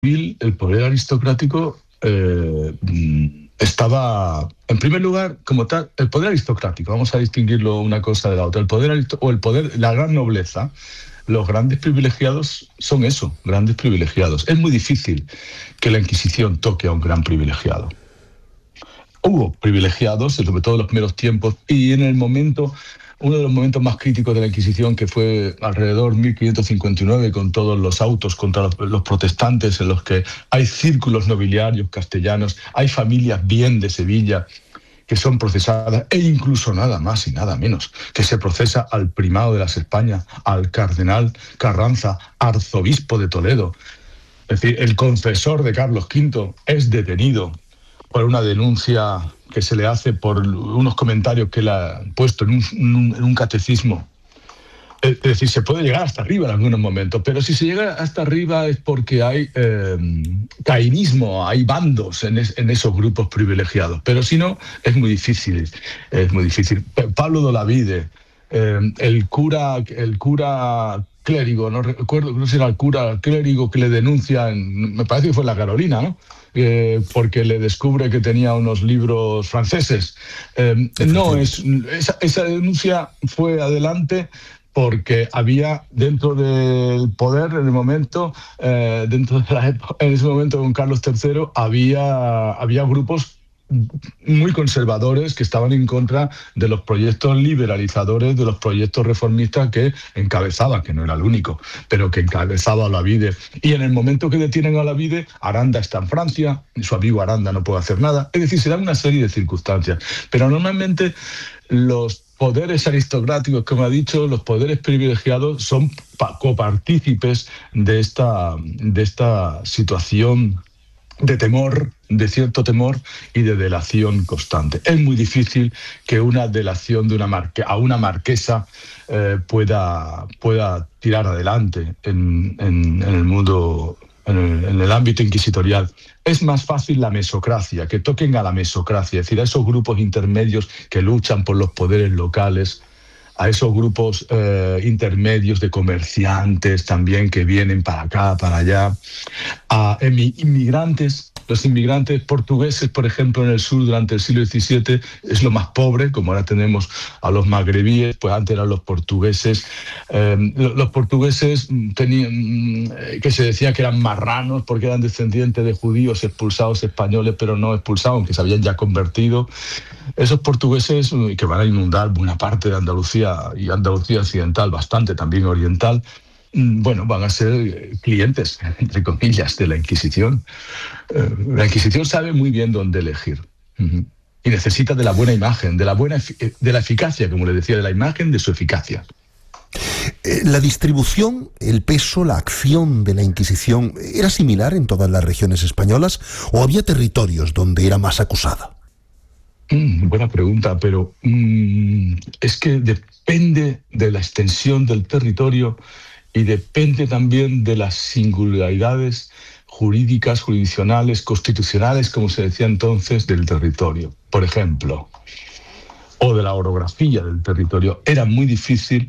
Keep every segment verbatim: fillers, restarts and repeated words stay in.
el poder aristocrático eh, estaba, en primer lugar, como tal, el poder aristocrático, vamos a distinguirlo una cosa de la otra, el poder o el poder, la gran nobleza, los grandes privilegiados son eso, grandes privilegiados. Es muy difícil que la Inquisición toque a un gran privilegiado. Hubo privilegiados, sobre todo en los primeros tiempos, y en el momento, uno de los momentos más críticos de la Inquisición, que fue alrededor de mil quinientos cincuenta y nueve, con todos los autos contra los, los protestantes, en los que hay círculos nobiliarios castellanos, hay familias bien de Sevilla que son procesadas, e incluso nada más y nada menos, que se procesa al primado de las Españas, al cardenal Carranza, arzobispo de Toledo. Es decir, el confesor de Carlos quinto es detenido por una denuncia que se le hace por unos comentarios que él ha puesto en un, en un catecismo. Es decir, se puede llegar hasta arriba en algunos momentos, pero si se llega hasta arriba es porque hay eh, cainismo, hay bandos en, es, en esos grupos privilegiados. Pero si no, es muy difícil. Es muy difícil. Pablo de Olavide, eh, el cura, el cura clérigo, no recuerdo, no sé si era el cura clérigo que le denuncia, en, me parece que fue en la Carolina, ¿no? Eh, porque le descubre que tenía unos libros franceses. Eh, no, es, esa, esa denuncia fue adelante porque había dentro del poder en el momento, eh, dentro de la época, en ese momento con Carlos tercero, había, había grupos muy conservadores que estaban en contra de los proyectos liberalizadores, de los proyectos reformistas que encabezaba, que no era el único, pero que encabezaba Olavide. Y en el momento que detienen a Olavide, Aranda está en Francia, su amigo Aranda no puede hacer nada. Es decir, se dan una serie de circunstancias. Pero normalmente los poderes aristocráticos, como ha dicho, los poderes privilegiados son copartícipes de esta, de esta situación de temor, de cierto temor y de delación constante. Es muy difícil que una delación de una marque, a una marquesa eh, pueda, pueda tirar adelante en, en, en el mundo, en el, en el ámbito inquisitorial. Es más fácil la mesocracia, que toquen a la mesocracia, es decir, a esos grupos intermedios que luchan por los poderes locales, a esos grupos eh, intermedios de comerciantes también que vienen para acá, para allá, a inmigrantes. Los inmigrantes portugueses, por ejemplo, en el sur durante el siglo diecisiete es lo más pobre, como ahora tenemos a los magrebíes, pues antes eran los portugueses. Eh, los portugueses tenían, que se decía que eran marranos porque eran descendientes de judíos expulsados españoles, pero no expulsados, aunque se habían ya convertido. Esos portugueses que van a inundar buena parte de Andalucía y Andalucía occidental, bastante también oriental, bueno, van a ser clientes, entre comillas, de la Inquisición. La Inquisición sabe muy bien dónde elegir. Uh-huh. Y necesita de la buena imagen, de la buena efic- de la eficacia, como le decía, de la imagen, de su eficacia. La distribución, el peso, la acción de la Inquisición, ¿era similar en todas las regiones españolas o había territorios donde era más acusada? Mm, buena pregunta, pero mm, es que depende de la extensión del territorio y depende también de las singularidades jurídicas, jurisdiccionales, constitucionales, como se decía entonces, del territorio, por ejemplo, o de la orografía del territorio. Era muy difícil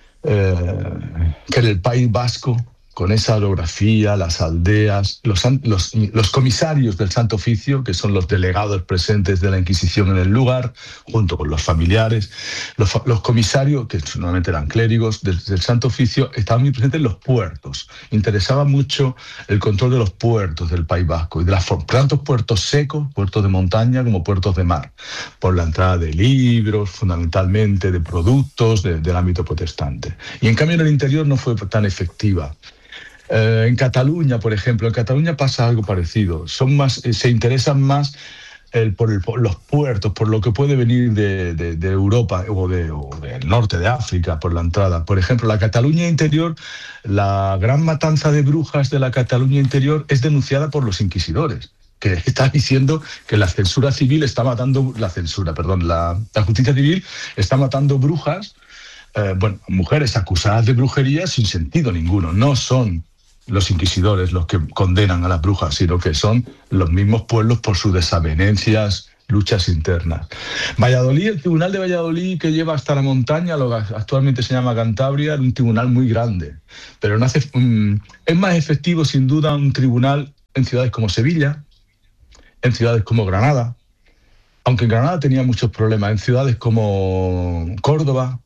eh, que en el País Vasco, con esa orografía, las aldeas, los, los, los comisarios del Santo Oficio, que son los delegados presentes de la Inquisición en el lugar, junto con los familiares, los, los comisarios, que normalmente eran clérigos del, del Santo Oficio, estaban muy presentes en los puertos. Interesaba mucho el control de los puertos del País Vasco, y de las, tanto puertos secos, puertos de montaña, como puertos de mar, por la entrada de libros, fundamentalmente, de productos de, del ámbito protestante. Y en cambio en el interior no fue tan efectiva. Eh, en Cataluña, por ejemplo, en Cataluña pasa algo parecido. Son más, eh, se interesan más el, por, el, por los puertos, por lo que puede venir de, de, de Europa o, de, o del norte de África, por la entrada. Por ejemplo, la Cataluña interior, la gran matanza de brujas de la Cataluña interior es denunciada por los inquisidores, que está diciendo que la censura civil está matando, la censura, perdón, la, la justicia civil está matando brujas, eh, bueno, mujeres acusadas de brujería sin sentido ninguno. No son los inquisidores los que condenan a las brujas, sino que son los mismos pueblos por sus desavenencias, luchas internas. Valladolid, el tribunal de Valladolid, que lleva hasta la montaña, lo que actualmente se llama Cantabria, es un tribunal muy grande, pero no hace, um, es más efectivo sin duda un tribunal en ciudades como Sevilla, en ciudades como Granada, aunque en Granada tenía muchos problemas, en ciudades como Córdoba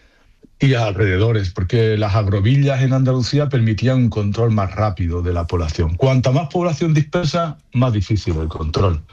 y alrededores, porque las agrovillas en Andalucía permitían un control más rápido de la población. Cuanta más población dispersa, más difícil el control.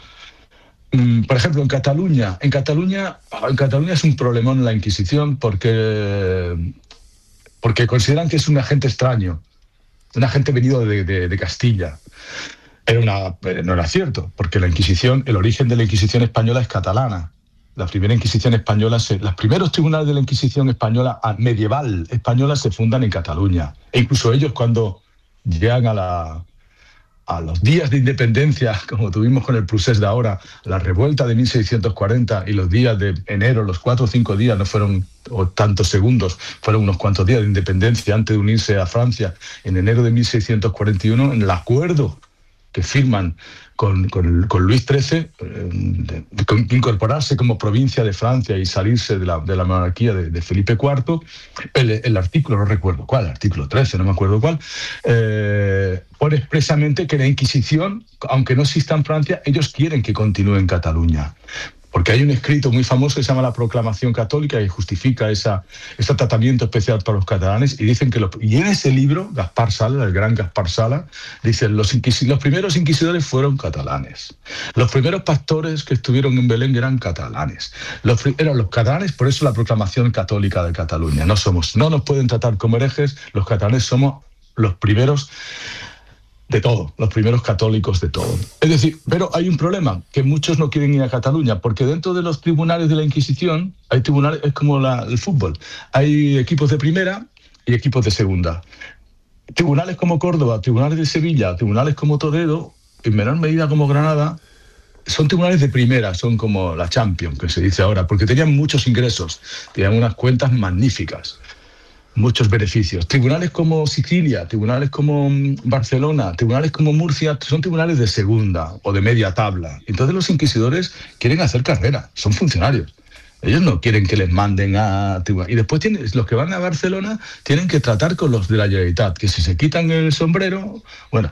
Por ejemplo, en Cataluña, en Cataluña, en Cataluña es un problemón la Inquisición porque, porque consideran que es un agente extraño, un agente venido de, de, de Castilla. Era una, no era cierto, porque la Inquisición, el origen de la Inquisición española es catalana. La primera Inquisición española, se, los primeros tribunales de la Inquisición española medieval española se fundan en Cataluña. E incluso ellos cuando llegan a la a los días de independencia, como tuvimos con el procés de ahora, la revuelta de mil seiscientos cuarenta y los días de enero, los cuatro o cinco días, no fueron o tantos segundos, fueron unos cuantos días de independencia antes de unirse a Francia, en enero de mil seiscientos cuarenta y uno, en el acuerdo que firman con, con, con Luis trece, eh, de, de incorporarse como provincia de Francia y salirse de la, de la monarquía de, de Felipe cuarto, el, el artículo, no recuerdo cuál, el artículo trece, no me acuerdo cuál, eh, pone expresamente que la Inquisición, aunque no exista en Francia, ellos quieren que continúe en Cataluña. Porque hay un escrito muy famoso que se llama La Proclamación Católica y justifica esa, ese tratamiento especial para los catalanes y dicen que... Lo, y en ese libro, Gaspar Sala, el gran Gaspar Sala, dicen los, los primeros inquisidores fueron catalanes. Los primeros pastores que estuvieron en Belén eran catalanes. Los, eran los catalanes, por eso la Proclamación Católica de Cataluña. No, somos, no nos pueden tratar como herejes, los catalanes somos los primeros... de todo, los primeros católicos de todo. Es decir, pero hay un problema, que muchos no quieren ir a Cataluña, porque dentro de los tribunales de la Inquisición, hay tribunales, es como la, el fútbol, hay equipos de primera y equipos de segunda. Tribunales como Córdoba, tribunales de Sevilla, tribunales como Toledo, en menor medida como Granada, son tribunales de primera, son como la Champions, que se dice ahora, porque tenían muchos ingresos, tenían unas cuentas magníficas, muchos beneficios. Tribunales como Sicilia, tribunales como Barcelona, tribunales como Murcia, son tribunales de segunda o de media tabla. Entonces los inquisidores quieren hacer carrera, son funcionarios. Ellos no quieren que les manden a tribunales. Y después tienen, los que van a Barcelona tienen que tratar con los de la Generalitat, que si se quitan el sombrero, bueno,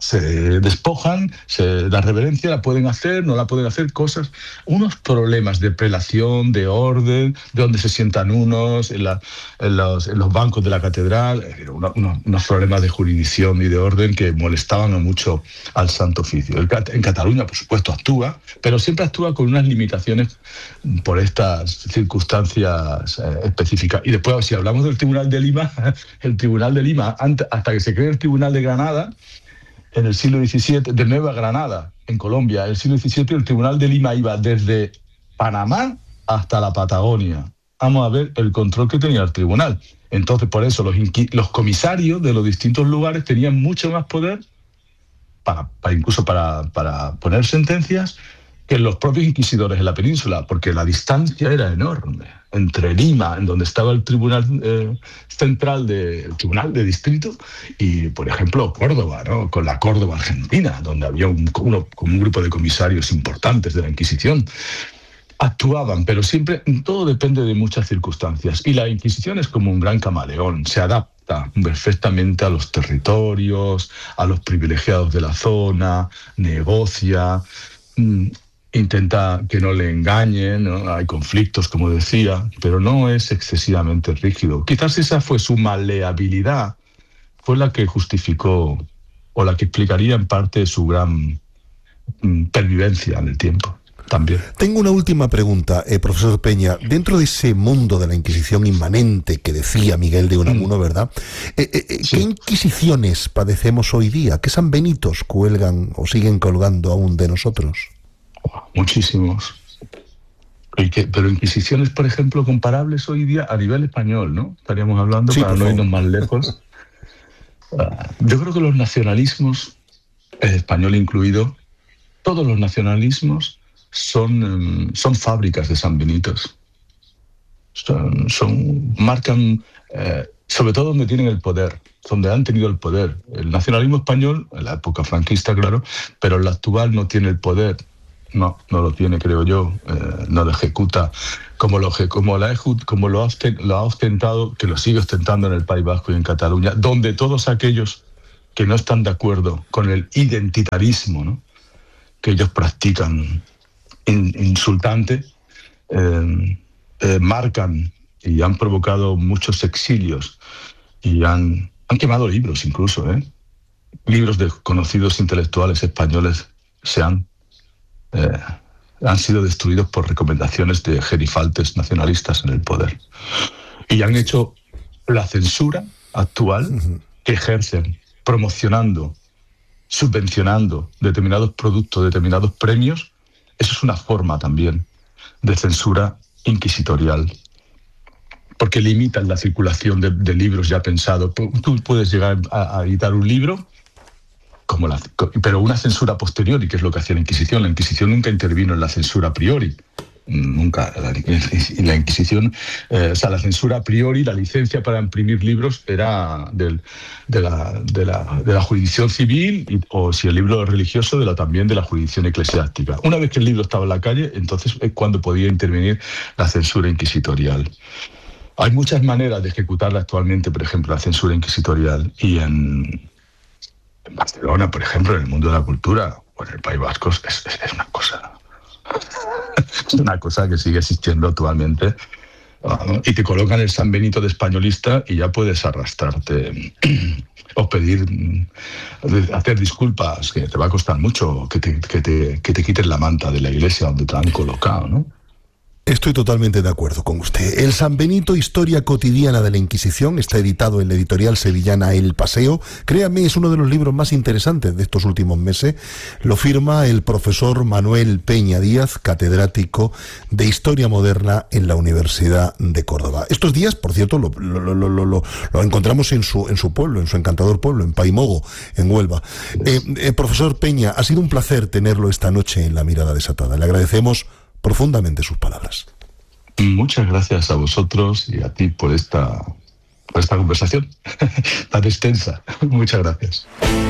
se despojan, se, la reverencia la pueden hacer, no la pueden hacer, cosas, unos problemas de prelación, de orden, de donde se sientan unos, en, la, en, los, en los bancos de la catedral, una, unos, unos problemas de jurisdicción y de orden que molestaban mucho al Santo Oficio. El, en Cataluña, por supuesto, actúa, pero siempre actúa con unas limitaciones por estas circunstancias eh, específicas. Y después, si hablamos del Tribunal de Lima, el Tribunal de Lima, antes, hasta que se cree el Tribunal de Granada, en el siglo diecisiete, de Nueva Granada, en Colombia, en el siglo diecisiete, el Tribunal de Lima iba desde Panamá hasta la Patagonia. Vamos a ver el control que tenía el tribunal. Entonces, por eso, los, los comisarios de los distintos lugares tenían mucho más poder, para, para incluso para, para poner sentencias, que los propios inquisidores en la península, porque la distancia era enorme entre Lima, en donde estaba el tribunal eh, central, de, el tribunal de distrito, y, por ejemplo, Córdoba, ¿no? Con la Córdoba argentina, donde había un, uno, un grupo de comisarios importantes de la Inquisición. Actuaban, pero siempre, todo depende de muchas circunstancias. Y la Inquisición es como un gran camaleón, se adapta perfectamente a los territorios, a los privilegiados de la zona, negocia... Mmm, intenta que no le engañen, ¿no? Hay conflictos, como decía, pero no es excesivamente rígido. Quizás esa fue su maleabilidad, fue la que justificó o la que explicaría en parte su gran mm, pervivencia en el tiempo. También. Tengo una última pregunta, eh, profesor Peña. Dentro de ese mundo de la Inquisición inmanente que decía Miguel de Unamuno, mm. ¿verdad? Eh, eh, sí. ¿Qué inquisiciones padecemos hoy día? ¿Qué sanbenitos cuelgan o siguen colgando aún de nosotros? Muchísimos. Pero inquisiciones, por ejemplo, comparables hoy día a nivel español, ¿no? Estaríamos hablando, sí, para no irnos más lejos. Yo creo que los nacionalismos, el español incluido, todos los nacionalismos son, son fábricas de sanbenitos. Son, son, marcan, eh, sobre todo donde tienen el poder, donde han tenido el poder. El nacionalismo español, en la época franquista, claro, pero el actual no tiene el poder. No, no lo tiene, creo yo, eh, no lo ejecuta como lo, como la, como lo, ha ostentado, que lo sigue ostentando en el País Vasco y en Cataluña, donde todos aquellos que no están de acuerdo con el identitarismo, ¿no?, que ellos practican in, insultante, eh, eh, marcan y han provocado muchos exilios y han, han quemado libros incluso, ¿eh? Libros de conocidos intelectuales españoles se han, eh, han sido destruidos por recomendaciones de gerifaltes nacionalistas en el poder. Y han hecho la censura actual que ejercen promocionando, subvencionando determinados productos, determinados premios. Eso es una forma también de censura inquisitorial, porque limitan la circulación de, de libros ya pensados. Tú puedes llegar a, a editar un libro, como la, pero una censura posteriori, que es lo que hacía la Inquisición. La Inquisición nunca intervino en la censura a priori. Nunca. La, la Inquisición, eh, o sea, la censura a priori, la licencia para imprimir libros era del, de, la, de, la, de la jurisdicción civil, y, o si el libro es religioso, de la, también de la jurisdicción eclesiástica. Una vez que el libro estaba en la calle, entonces es cuando podía intervenir la censura inquisitorial. Hay muchas maneras de ejecutarla actualmente, por ejemplo, la censura inquisitorial, y en, en Barcelona, por ejemplo, en el mundo de la cultura, o en el País Vasco, es, es, es una cosa... Es una cosa que sigue existiendo actualmente, uh, y te colocan el San Benito de españolista y ya puedes arrastrarte o pedir, hacer disculpas, que te va a costar mucho que te, que te, que te quiten la manta de la iglesia donde te han colocado, ¿no? Estoy totalmente de acuerdo con usted. El San Benito, historia cotidiana de la Inquisición, está editado en la editorial sevillana El Paseo. Créame, es uno de los libros más interesantes de estos últimos meses. Lo firma el profesor Manuel Peña Díaz, catedrático de Historia Moderna en la Universidad de Córdoba. Estos días, por cierto, lo, lo, lo, lo, lo, lo encontramos en su, en su pueblo, en su encantador pueblo, en Paimogo, en Huelva. Eh, eh, profesor Peña, ha sido un placer tenerlo esta noche en La Mirada Desatada. Le agradecemos profundamente sus palabras. Muchas gracias a vosotros y a ti por esta, por esta conversación tan extensa. Muchas gracias.